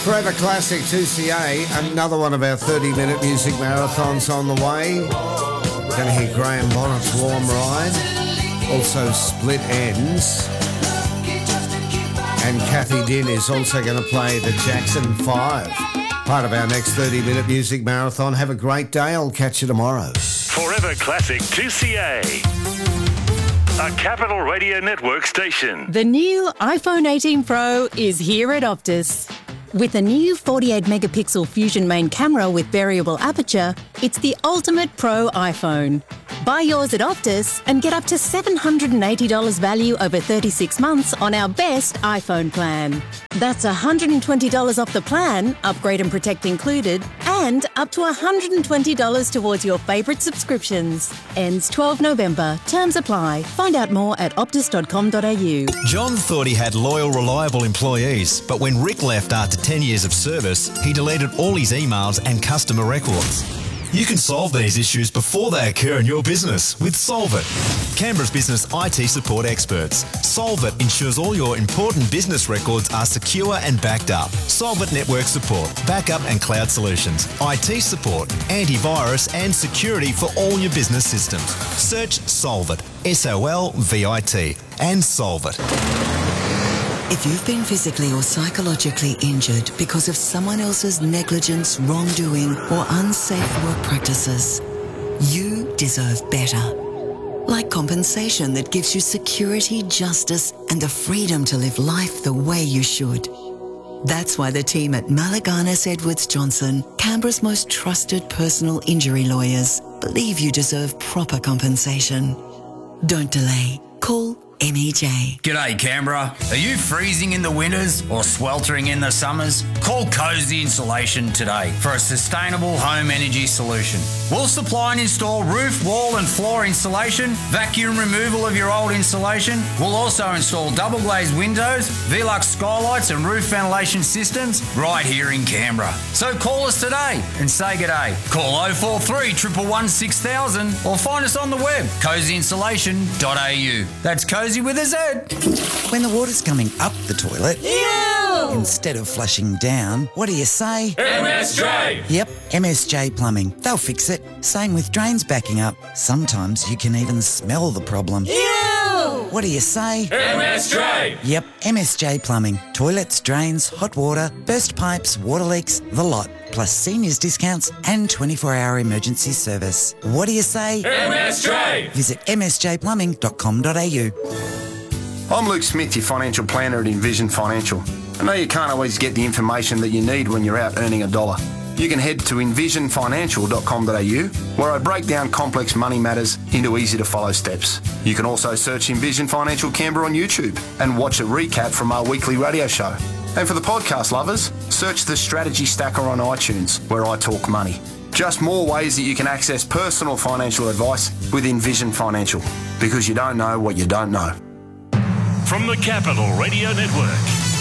Forever Classic 2CA, another one of our 30-minute music marathons on the way. We're going to hear Graham Bonnet's Warm Ride, also Split Ends. And Kathy Din is also going to play the Jackson 5, part of our next 30-minute music marathon. Have a great day. I'll catch you tomorrow. Forever Classic 2CA, a Capital Radio Network station. The new iPhone 18 Pro is here at Optus. With a new 48-megapixel Fusion main camera with variable aperture, it's the ultimate pro iPhone. Buy yours at Optus and get up to $780 value over 36 months on our best iPhone plan. That's $120 off the plan, upgrade and protect included, and up to $120 towards your favourite subscriptions. Ends 12 November. Terms apply. Find out more at optus.com.au. John thought he had loyal, reliable employees, but when Rick left after 10 years of service, he deleted all his emails and customer records. You can solve these issues before they occur in your business with Solvit, Canberra's business IT support experts. Solvit ensures all your important business records are secure and backed up. Solvit network support, backup and cloud solutions, IT support, antivirus and security for all your business systems. Search Solvit, SOLVIT, and Solvit. If you've been physically or psychologically injured because of someone else's negligence, wrongdoing, or unsafe work practices, you deserve better. Like compensation that gives you security, justice, and the freedom to live life the way you should. That's why the team at Malaganas Edwards Johnson, Canberra's most trusted personal injury lawyers, believe you deserve proper compensation. Don't delay. Call MEJ. G'day Canberra. Are you freezing in the winters or sweltering in the summers? Call Cozy Insulation today for a sustainable home energy solution. We'll supply and install roof, wall and floor insulation, vacuum removal of your old insulation. We'll also install double glazed windows, Velux skylights and roof ventilation systems right here in Canberra. So call us today and say g'day. Call 043 111 6000 or find us on the web, cozyinsulation.au. That's Cozy with a Z. When the water's coming up the toilet, instead of flushing down, what do you say? MSJ! Yep, MSJ Plumbing. They'll fix it. Same with drains backing up. Sometimes you can even smell the problem. What do you say? MSJ! Yep, MSJ Plumbing. Toilets, drains, hot water, burst pipes, water leaks, the lot. Plus seniors discounts and 24-hour emergency service. What do you say? MSJ! Visit msjplumbing.com.au. I'm Luke Smith, your financial planner at Envision Financial. I know you can't always get the information that you need when you're out earning a dollar. You can head to envisionfinancial.com.au, where I break down complex money matters into easy-to-follow steps. You can also search Envision Financial Canberra on YouTube and watch a recap from our weekly radio show. And for the podcast lovers, search the Strategy Stacker on iTunes, where I talk money. Just more ways that you can access personal financial advice with Envision Financial, because you don't know what you don't know. From the Capital Radio Network,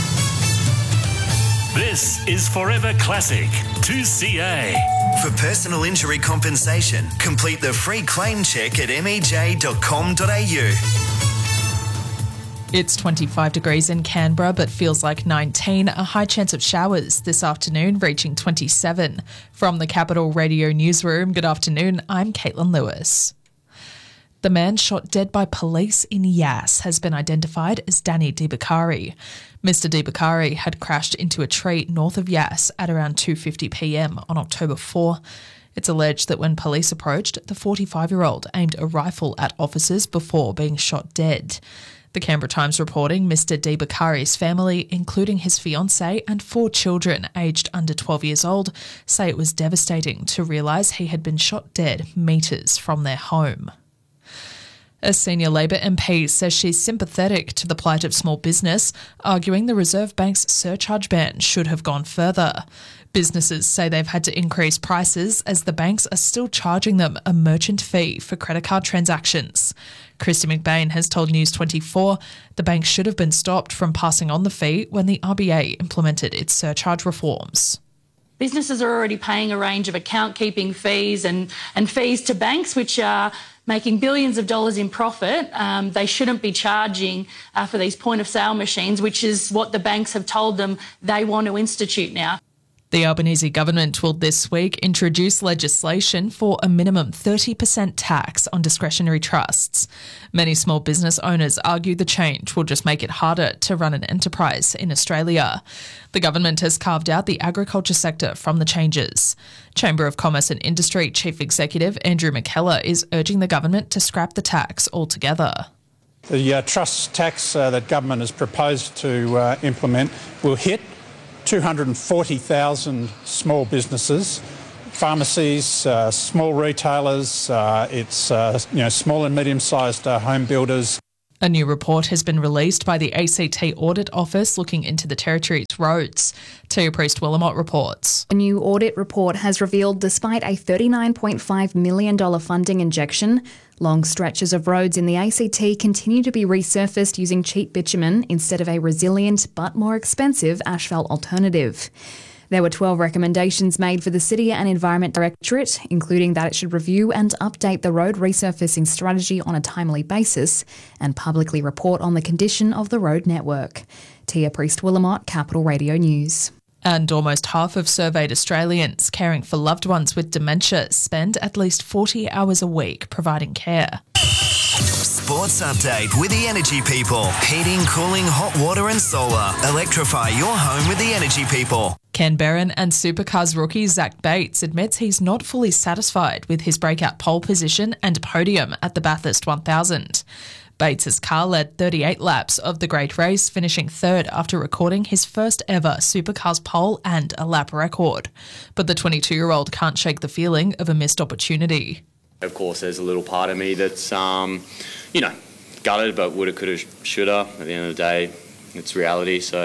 this is Forever Classic 2CA. For personal injury compensation, complete the free claim check at mej.com.au. It's 25 degrees in Canberra, but feels like 19. A high chance of showers this afternoon, reaching 27. From the Capital Radio Newsroom, good afternoon. I'm Caitlin Lewis. The man shot dead by police in Yass has been identified as Danny Dibakari. Mr. Dibakari had crashed into a tree north of Yass at around 2:50 p.m. on October 4. It's alleged that when police approached, the 45-year-old aimed a rifle at officers before being shot dead. The Canberra Times reporting Mr. Dibakari's family, including his fiancée and 4 children aged under 12 years old, say it was devastating to realise he had been shot dead metres from their home. A senior Labor MP says she's sympathetic to the plight of small business, arguing the Reserve Bank's surcharge ban should have gone further. Businesses say they've had to increase prices as the banks are still charging them a merchant fee for credit card transactions. Christy McBain has told News 24 the bank should have been stopped from passing on the fee when the RBA implemented its surcharge reforms. Businesses are already paying a range of account keeping fees and fees to banks, which are making billions of dollars in profit. They shouldn't be charging for these point-of-sale machines, which is what the banks have told them they want to institute now. The Albanese government will this week introduce legislation for a minimum 30% tax on discretionary trusts. Many small business owners argue the change will just make it harder to run an enterprise in Australia. The government has carved out the agriculture sector from the changes. Chamber of Commerce and Industry Chief Executive Andrew McKellar is urging the government to scrap the tax altogether. The trust tax that government has proposed to implement will hit 240,000 small businesses, pharmacies, small retailers, small and medium-sized home builders. A new report has been released by the ACT Audit Office looking into the Territory's roads. Tia Priest-Willamot reports. A new audit report has revealed despite a $39.5 million funding injection, long stretches of roads in the ACT continue to be resurfaced using cheap bitumen instead of a resilient but more expensive asphalt alternative. There were 12 recommendations made for the City and Environment Directorate, including that it should review and update the road resurfacing strategy on a timely basis and publicly report on the condition of the road network. Tia Priest-Willamot, Capital Radio News. And almost half of surveyed Australians caring for loved ones with dementia spend at least 40 hours a week providing care. Sports update with the Energy People. Heating, cooling, hot water and solar. Electrify your home with the Energy People. Canberran and Supercars rookie Zach Bates admits he's not fully satisfied with his breakout pole position and podium at the Bathurst 1000. Bates' car led 38 laps of the great race, finishing third after recording his first ever Supercars pole and a lap record. But the 22-year-old can't shake the feeling of a missed opportunity. Of course, there's a little part of me that's, gutted, but woulda, coulda, shoulda. At the end of the day, it's reality. So,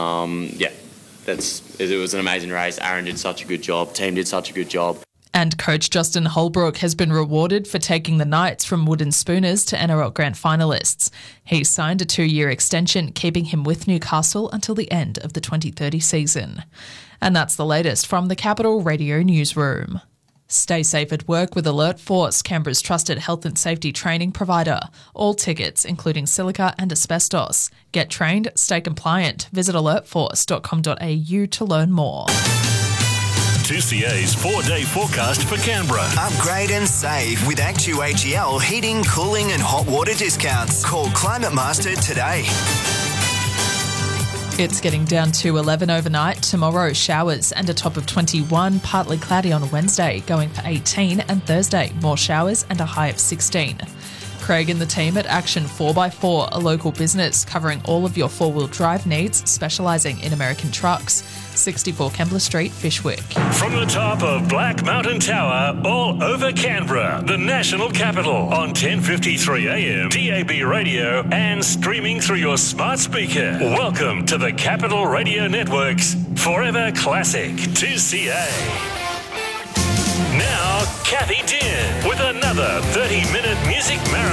it was an amazing race. Aaron did such a good job. Team did such a good job. And coach Justin Holbrook has been rewarded for taking the Knights from Wooden Spooners to NRL Grand Finalists. He signed a 2-year extension, keeping him with Newcastle until the end of the 2030 season. And that's the latest from the Capital Radio Newsroom. Stay safe at work with Alert Force, Canberra's trusted health and safety training provider. All tickets, including silica and asbestos. Get trained, stay compliant. Visit alertforce.com.au to learn more. 2CA's 4-day forecast for Canberra. Upgrade and save with ActuAGL heating, cooling and hot water discounts. Call Climate Master today. It's getting down to 11 overnight. Tomorrow, showers and a top of 21. Partly cloudy on Wednesday, going for 18. And Thursday, more showers and a high of 16. Craig and the team at Action 4x4, a local business covering all of your four-wheel drive needs, specialising in American trucks. 64 Kembla Street, Fyshwick. From the top of Black Mountain Tower, all over Canberra, the national capital, on 1053 AM, DAB radio, and streaming through your smart speaker. Welcome to the Capital Radio Network's Forever Classic 2CA. Now, Kathy Dean with another 30-minute music marathon.